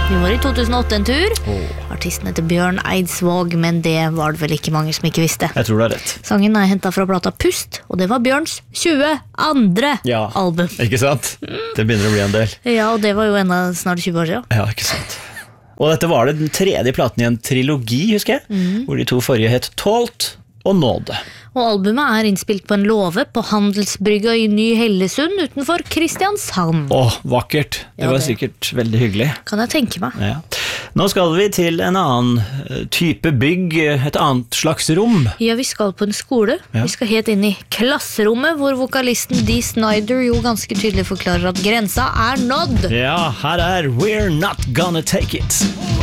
Vi var i 2008 en tur. Artisten heter Bjørn Eidsvåg, men det var det vel ikke mange som ikke visste. Jeg tror det rett. Sangen hentet fra plata Pust, og det var Bjørns 22. album. Ikke sant? Det begynner å bli en del. Ja, og det var jo enda snart 20 år siden. Ja, ikke sant. Og dette var den tredje platen i en trilogi, husker jeg, hvor de 2 forrige het Tålt og Nåde. Og albumet innspilt på en låve på Handelsbrygga i Ny-Hellesund utenfor Kristiansand. Vakkert. Det var sikkert veldig hyggelig. Kan jeg tenke meg. Ja. Nå skal vi til en annen type bygg, et annet slags rom. Ja, vi skal på en skole. Vi skal helt inn i klasserommet, hvor vokalisten Dee Snider jo ganske tydelig forklarer at grensa nådd. Ja, her We're Not Gonna Take It.